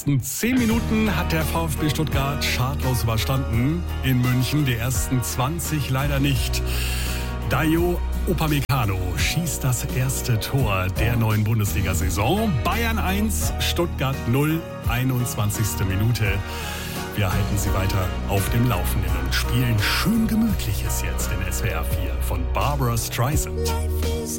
ersten 10 Minuten hat der VfB Stuttgart schadlos überstanden in München, die ersten 20 leider nicht. Dayot Upamecano schießt das erste Tor der neuen Bundesliga-Saison. Bayern 1, Stuttgart 0, 21. Minute. Wir halten Sie weiter auf dem Laufenden und spielen schön Gemütliches jetzt in SWR 4 von Barbra Streisand.